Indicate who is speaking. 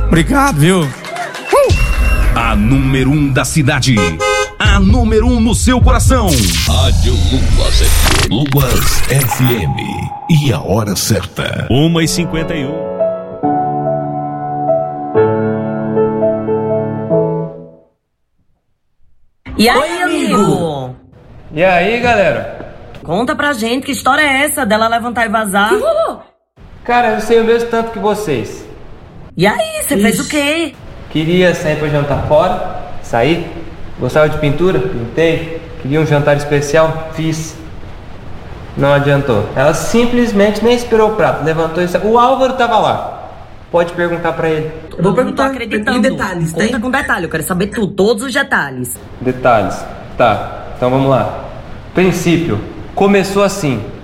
Speaker 1: Obrigado, viu?
Speaker 2: A número 1 da cidade. A número 1 no seu coração.
Speaker 3: Rádio Luas FM. Luas FM. E a hora certa.
Speaker 4: 1h51.
Speaker 5: E aí, amigo?
Speaker 6: E aí, galera?
Speaker 5: Conta pra gente que história é essa dela levantar e vazar.
Speaker 6: Cara, eu sei o mesmo tanto que vocês.
Speaker 5: E aí, você fez o quê?
Speaker 6: Queria sair pra jantar fora, saí. Gostava de pintura, pintei. Queria um jantar especial, fiz. Não adiantou. Ela simplesmente nem esperou o prato, levantou e saiu. O Álvaro tava lá. Pode perguntar pra ele.
Speaker 5: Eu vou perguntar acreditando. Em detalhes, conta tem? Com detalhe, eu quero saber tudo, todos os detalhes.
Speaker 6: Detalhes. Tá, então vamos lá. Princípio. Começou assim.